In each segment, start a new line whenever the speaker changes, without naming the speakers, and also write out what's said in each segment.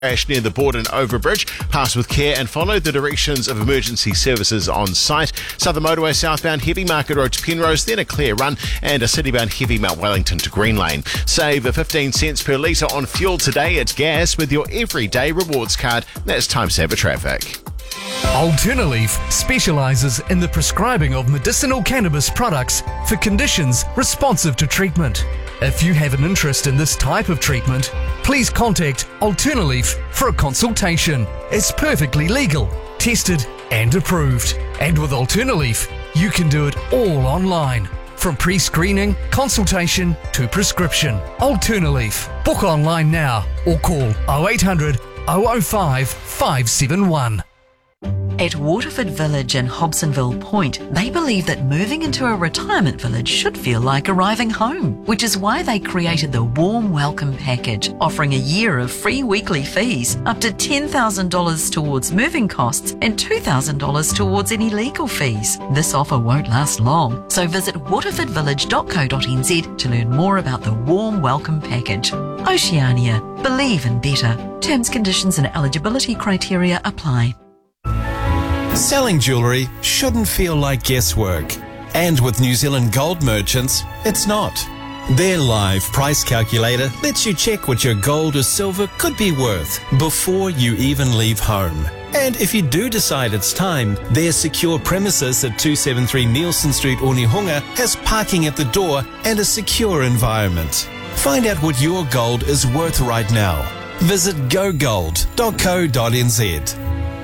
crash near the Borden Overbridge. Pass with care and follow the directions of emergency services on site. Southern Motorway southbound Heavy Market Road to Penrose, then a clear run, and a citybound Heavy Mount Wellington to Green Lane. Save 15 cents per litre on fuel today at gas with your everyday rewards card. That's Time Saver Traffic.
Alternaleaf specialises in the prescribing of medicinal cannabis products for conditions responsive to treatment. If you have an interest in this type of treatment, please contact Alternaleaf for a consultation. It's perfectly legal, tested and approved. And with Alternaleaf, you can do it all online. From pre-screening, consultation to prescription. Alternaleaf. Book online now or call 0800 005 571.
At Waterford Village in Hobsonville Point, they believe that moving into a retirement village should feel like arriving home, which is why they created the Warm Welcome Package, offering a year of free weekly fees, up to $10,000 towards moving costs and $2,000 towards any legal fees. This offer won't last long, so visit waterfordvillage.co.nz to learn more about the Warm Welcome Package. Oceania. Believe in better. Terms, conditions and eligibility criteria apply.
Selling jewellery shouldn't feel like guesswork. And with New Zealand Gold Merchants, it's not. Their live price calculator lets you check what your gold or silver could be worth before you even leave home. And if you do decide it's time, their secure premises at 273 Nielsen Street, Onehunga has parking at the door and a secure environment. Find out what your gold is worth right now. Visit gogold.co.nz.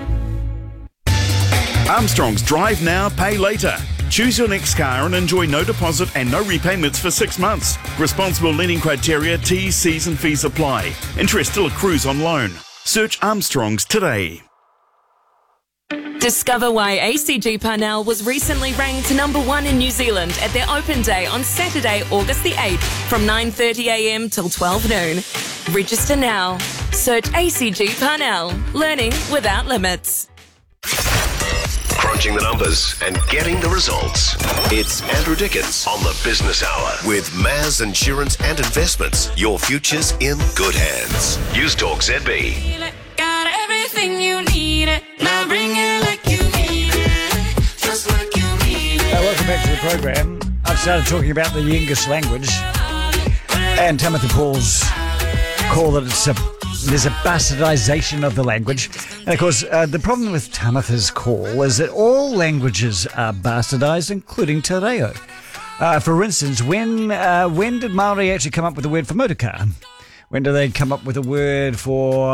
Armstrong's Drive Now, Pay Later. Choose your next car and enjoy no deposit and no repayments for 6 months. Responsible lending criteria, T's, C's and fees apply. Interest still accrues on loan. Search Armstrong's today.
Discover why ACG Parnell was recently ranked #1 in New Zealand at their open day on Saturday, August the 8th from 9:30am till 12 noon. Register now. Search ACG Parnell. Learning without limits.
Crunching the numbers and getting the results. It's Andrew Dickens on the Business Hour with Maz Insurance and Investments. Your future's in good hands. News Talk ZB.
Got everything you need. Now bring it like you need it. Just like you need it.
Welcome back to the program. I've started talking about the English language and Timothy Paul's call that there's a bastardization of the language. And of course, the problem with Timothy's call is that all languages are bastardized, including te reo. For instance, when did Māori actually come up with the word for motorcar? When did they come up with a word for,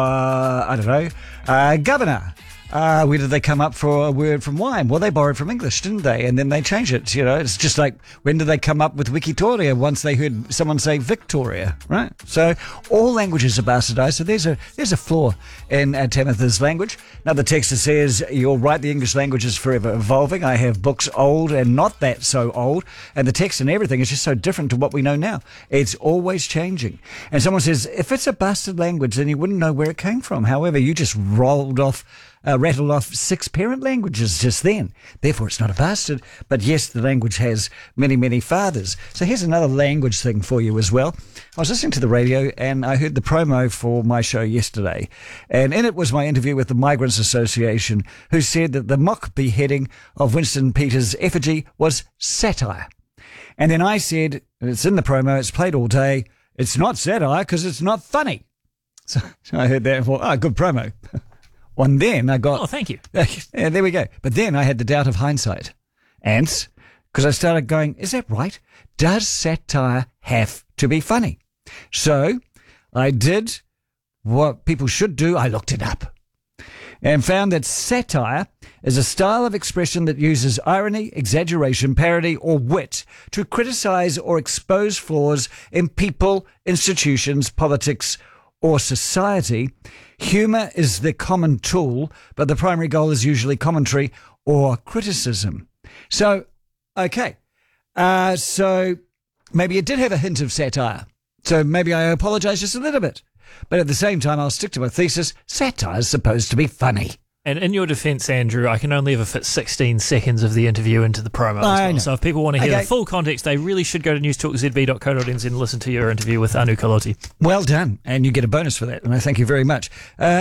governor? Where did they come up for a word from wine? Well, they borrowed from English, didn't they? And then they changed it, you know. It's just like, when did they come up with Wikitoria once they heard someone say Victoria, right? So all languages are bastardized. So there's a flaw in Tamitha's language. Another texter says, you're right, the English language is forever evolving. I have books old and not that so old. And the text and everything is just so different to what we know now. It's always changing. And someone says, if it's a bastard language, then you wouldn't know where it came from. However, you just rattled off 6 parent languages just then. Therefore, it's not a bastard. But yes, the language has many, many fathers. So here's another language thing for you as well. I was listening to the radio and I heard the promo for my show yesterday. And in it was my interview with the Migrants Association, who said that the mock beheading of Winston Peters' effigy was satire. And then I said, it's in the promo, it's played all day, it's not satire because it's not funny. So I heard that and thought, good promo. And then I got...
Oh, thank you.
Yeah, there we go. But then I had the doubt of hindsight. And because I started going, is that right? Does satire have to be funny? So I did what people should do. I looked it up and found that satire is a style of expression that uses irony, exaggeration, parody, or wit to criticize or expose flaws in people, institutions, politics, or society. Humour is the common tool, but the primary goal is usually commentary or criticism. So, okay. So maybe it did have a hint of satire. So maybe I apologise just a little bit. But at the same time, I'll stick to my thesis. Satire is supposed to be funny.
And in your defence, Andrew, I can only ever fit 16 seconds of the interview into the promo as well.
know.
So if people want to hear the full context, they really should go to newstalkzb.co.nz and listen to your interview with Anu Kaloti.
Well done. And you get a bonus for that. And I thank you very much.